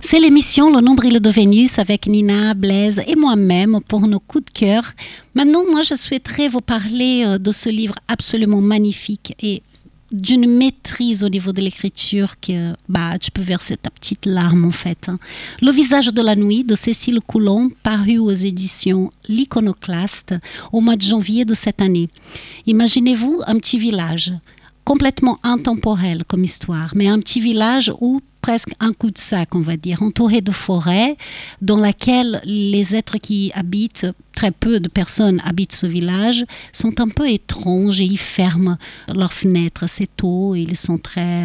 C'est l'émission Le Nombril de Vénus avec Nina, Blaise et moi-même pour nos coups de cœur. Maintenant, moi, je souhaiterais vous parler de ce livre absolument magnifique et d'une maîtrise au niveau de l'écriture que tu peux verser ta petite larme en fait. Le visage de la nuit de Cécile Coulon, paru aux éditions L'Iconoclaste au mois de janvier de cette année. Imaginez-vous un petit village complètement intemporel comme histoire, mais un petit village où presque un cul-de-sac, on va dire, entouré de forêts, dans laquelle les êtres qui habitent, très peu de personnes habitent ce village, sont un peu étranges et ils ferment leurs fenêtres assez tôt, ils sont très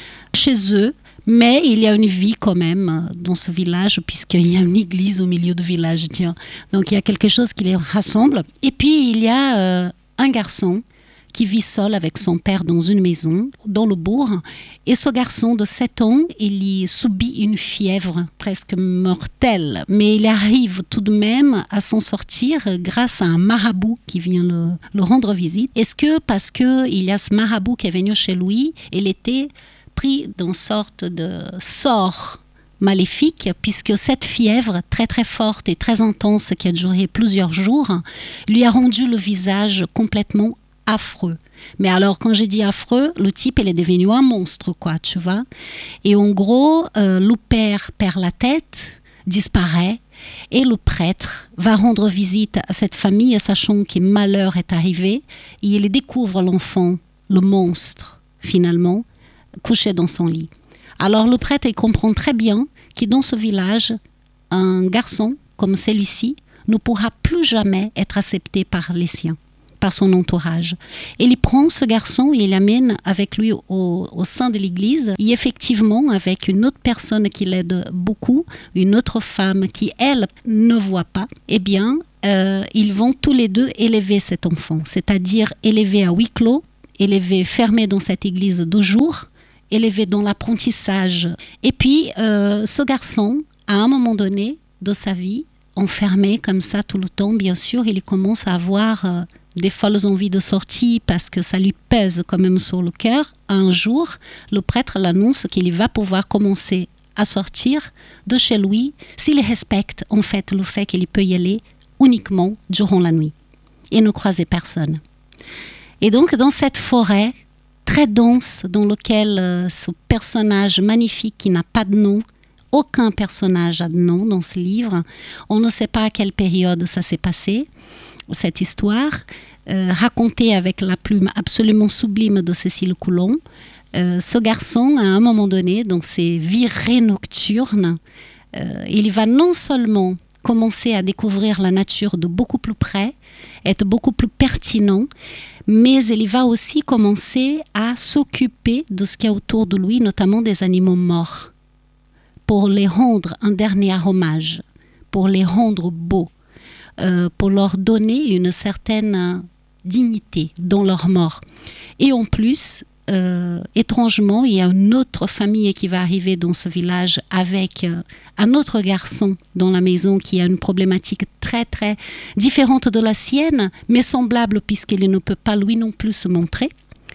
chez eux. Mais il y a une vie quand même dans ce village, puisqu'il y a une église au milieu du village, tiens. Donc il y a quelque chose qui les rassemble. Et puis il y a un garçon qui vit seul avec son père dans une maison, dans le bourg. Et ce garçon de 7 ans, il y subit une fièvre presque mortelle. Mais il arrive tout de même à s'en sortir grâce à un marabout qui vient le rendre visite. Est-ce que parce qu'il y a ce marabout qui est venu chez lui, il était pris dans une sorte de sort maléfique, puisque cette fièvre très très forte et très intense qui a duré plusieurs jours, lui a rendu le visage complètement affreux. Mais alors, quand j'ai dit affreux, le type, il est devenu un monstre, quoi, tu vois. Et en gros, le père perd la tête, disparaît, et le prêtre va rendre visite à cette famille, sachant que malheur est arrivé, et il découvre l'enfant, le monstre, finalement, couché dans son lit. Alors, le prêtre, il comprend très bien que dans ce village, un garçon comme celui-ci ne pourra plus jamais être accepté par les siens, par son entourage. Et il prend ce garçon et il l'amène avec lui au sein de l'église. Et effectivement, avec une autre personne qui l'aide beaucoup, une autre femme qui, elle, ne voit pas, eh bien, ils vont tous les deux élever cet enfant. C'est-à-dire élever à huis clos, élever fermé dans cette église 2 jours, élevé dans l'apprentissage. Et puis, ce garçon, à un moment donné de sa vie, enfermé comme ça tout le temps, bien sûr, il commence à avoir des folles envies de sortie parce que ça lui pèse quand même sur le cœur. Un jour, le prêtre l'annonce qu'il va pouvoir commencer à sortir de chez lui s'il respecte en fait le fait qu'il peut y aller uniquement durant la nuit et ne croiser personne. Et donc, dans cette forêt très dense dans laquelle ce personnage magnifique qui n'a pas de nom, aucun personnage a de nom dans ce livre, on ne sait pas à quelle période ça s'est passé, cette histoire, racontée avec la plume absolument sublime de Cécile Coulon. Ce garçon, à un moment donné, dans ses virées nocturnes, il va non seulement commencer à découvrir la nature de beaucoup plus près, être beaucoup plus pertinent, mais il va aussi commencer à s'occuper de ce qu'il y a autour de lui, notamment des animaux morts, pour les rendre un dernier hommage, pour les rendre beaux, pour leur donner une certaine dignité dans leur mort. Et en plus, étrangement, il y a une autre famille qui va arriver dans ce village avec un autre garçon dans la maison qui a une problématique très très différente de la sienne, mais semblable puisqu'il ne peut pas lui non plus se montrer.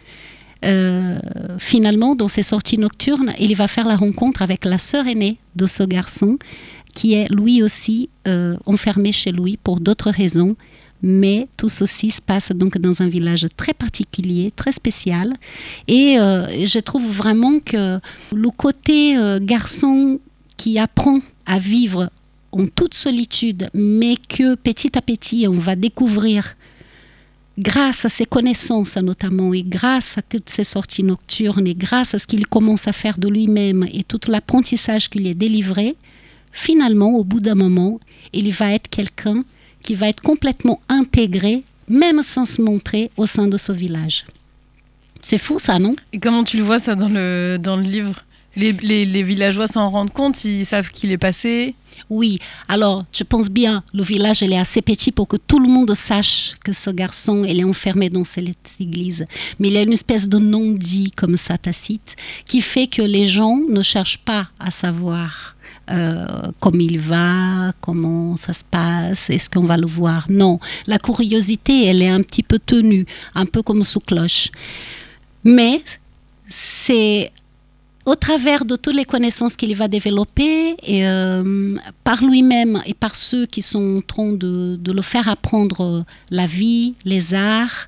Finalement, dans ses sorties nocturnes, il va faire la rencontre avec la sœur aînée de ce garçon qui est lui aussi enfermé chez lui pour d'autres raisons. Mais tout ceci se passe donc dans un village très particulier, très spécial. Et je trouve vraiment que le côté garçon qui apprend à vivre en toute solitude, mais que petit à petit on va découvrir grâce à ses connaissances notamment, et grâce à toutes ses sorties nocturnes, et grâce à ce qu'il commence à faire de lui-même, et tout l'apprentissage qu'il est délivré, finalement, au bout d'un moment, il va être quelqu'un qui va être complètement intégré, même sans se montrer, au sein de ce village. C'est fou ça, non ? Et comment tu le vois ça dans le livre ? Les villageois s'en rendent compte, ils savent qu'il est passé ? Oui, alors je pense bien, le village il est assez petit pour que tout le monde sache que ce garçon il est enfermé dans cette église. Mais il y a une espèce de non-dit comme ça tacite qui fait que les gens ne cherchent pas à savoir comment il va, comment ça se passe, est-ce qu'on va le voir. Non, la curiosité elle est un petit peu tenue, un peu comme sous cloche. Mais c'est au travers de toutes les connaissances qu'il va développer, et, par lui-même et par ceux qui sont en train de le faire apprendre la vie, les arts,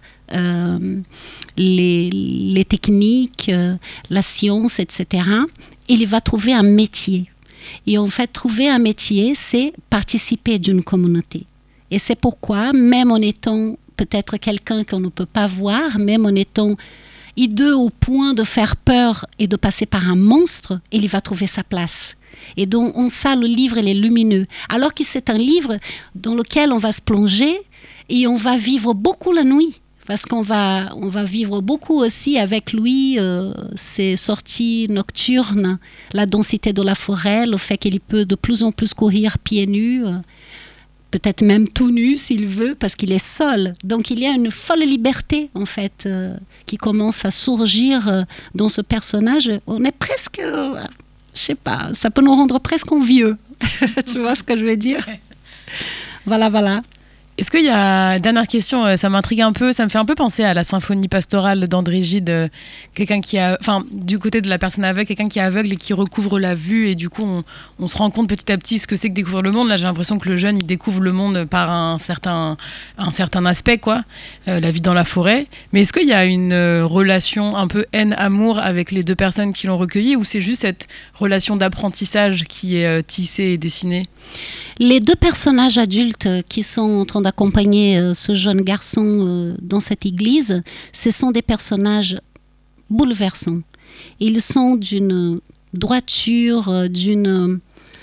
les techniques, la science, etc., il va trouver un métier. Et en fait, trouver un métier, c'est participer d'une communauté. Et c'est pourquoi, même en étant peut-être quelqu'un qu'on ne peut pas voir, même en étant hideux au point de faire peur et de passer par un monstre, il va trouver sa place. Et donc, en ça, le livre, il est lumineux. Alors que c'est un livre dans lequel on va se plonger et on va vivre beaucoup la nuit. Parce qu'on va vivre beaucoup aussi avec lui ses sorties nocturnes, la densité de la forêt, le fait qu'il peut de plus en plus courir pieds nus, peut-être même tout nu s'il veut, parce qu'il est seul. Donc il y a une folle liberté, en fait, qui commence à surgir dans ce personnage. On est presque, je sais pas, ça peut nous rendre presque envieux. Tu vois ce que je veux dire ? Voilà. Est-ce qu'il y a, dernière question, ça m'intrigue un peu, ça me fait un peu penser à la symphonie pastorale d'André Gide, quelqu'un qui a, enfin, du côté de la personne aveugle, quelqu'un qui est aveugle et qui recouvre la vue, et du coup, on se rend compte petit à petit ce que c'est que découvrir le monde. Là, j'ai l'impression que le jeune, il découvre le monde par un certain aspect, quoi, la vie dans la forêt. Mais est-ce qu'il y a une relation un peu haine-amour avec les deux personnes qui l'ont recueilli, ou c'est juste cette relation d'apprentissage qui est tissée et dessinée ? Les deux personnages adultes qui sont en train d'accompagner ce jeune garçon dans cette église, ce sont des personnages bouleversants. Ils sont d'une droiture, d'une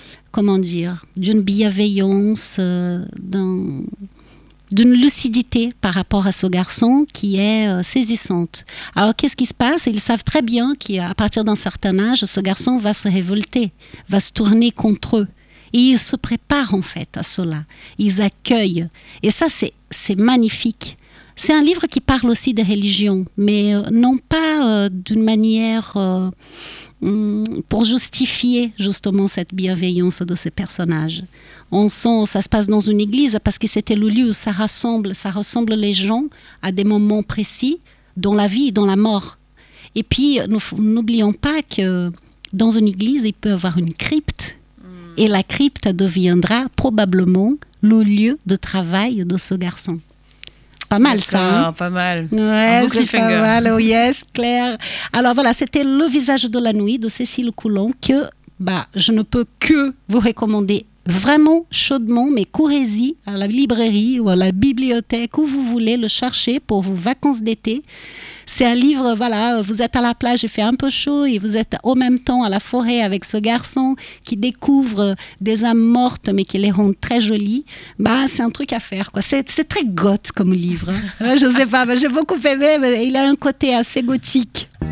bienveillance, d'une lucidité par rapport à ce garçon qui est saisissante. Alors qu'est-ce qui se passe ? Ils savent très bien qu'à partir d'un certain âge, ce garçon va se révolter, va se tourner contre eux. Et ils se préparent en fait à cela. Ils accueillent. Et ça, c'est magnifique. C'est un livre qui parle aussi de religion, mais non pas d'une manière pour justifier justement cette bienveillance de ces personnages. On sent, ça se passe dans une église parce que c'était le lieu où ça rassemble les gens à des moments précis dans la vie et dans la mort. Et puis, n'oublions pas que dans une église, il peut y avoir une crypte. Et la crypte deviendra probablement le lieu de travail de ce garçon. Pas mal. D'accord, ça, hein ? Pas mal. Ouais, c'est pas mal, oh yes, Claire. Alors voilà, c'était Le visage de la nuit de Cécile Coulon que je ne peux que vous recommander vraiment chaudement, mais courez-y à la librairie ou à la bibliothèque où vous voulez le chercher pour vos vacances d'été. C'est un livre, voilà, vous êtes à la plage, il fait un peu chaud et vous êtes en même temps à la forêt avec ce garçon qui découvre des âmes mortes mais qui les rend très jolies. C'est un truc à faire, quoi. C'est très goth comme livre. Hein. Je sais pas, j'ai beaucoup aimé, mais il a un côté assez gothique.